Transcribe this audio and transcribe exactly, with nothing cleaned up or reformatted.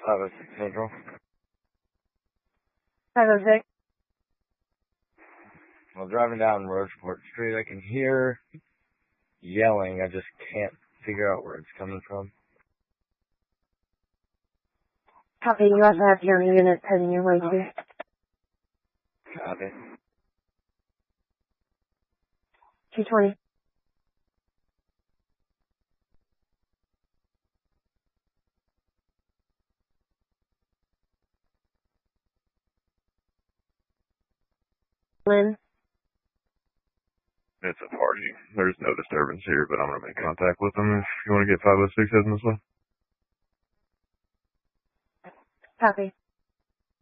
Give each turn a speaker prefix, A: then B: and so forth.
A: five oh six Central.
B: five oh six.
A: While driving down Rocheport Street, I can hear yelling. I just can't figure out where it's coming from.
B: Copy. You also have your unit heading your way too.
A: Copy.
B: two twenty. Lynn?
C: It's a party. There's no disturbance here, but I'm going to make contact with them if you want to get five oh six heading this way.
B: Copy.